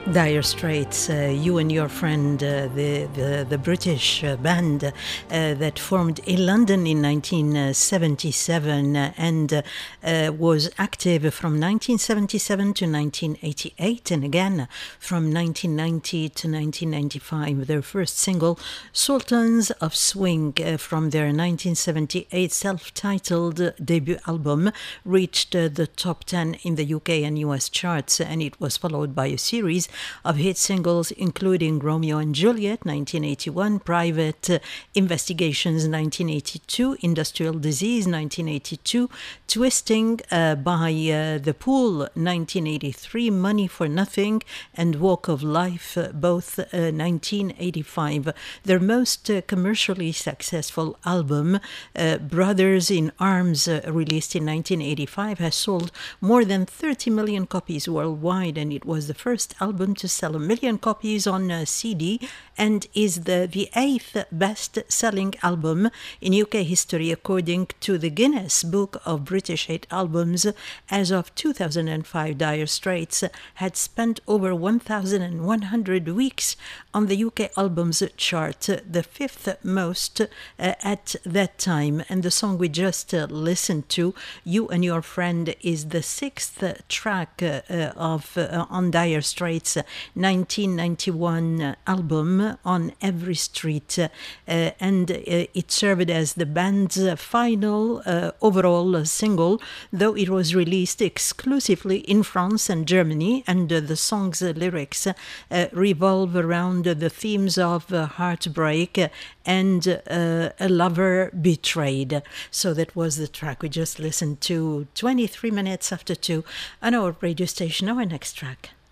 Dire Straits, you and your friend, the British band that formed in London in 1977 and was active from 1977 to 1988, and again from 1990 to 1995. Their first single, Sultans of Swing, from their 1978 self-titled debut album, reached the top 10 in the UK and US charts, and it was followed by a series of hit singles including Romeo and Juliet 1981, Private Investigations 1982, Industrial Disease 1982, Twisting by The Pool 1983, Money for Nothing and Walk of Life, both 1985. Their most commercially successful album, Brothers in Arms, released in 1985, has sold more than 30 million copies worldwide, and it was the first album to sell 1 million copies on CD and is the 8th best-selling album in UK history according to the Guinness Book of British Hit Albums. As of 2005, Dire Straits had spent over 1,100 weeks on the UK albums chart, the 5th most at that time. And the song we just listened to, You and Your Friend, is the 6th track on Dire Straits' 1991 album, On Every Street, and it served as the band's final overall single, though it was released exclusively in France and Germany, and the song's lyrics revolve around the themes of heartbreak and a lover betrayed. So that was the track we just listened to, 23 minutes after 2 on our radio station. Our next track.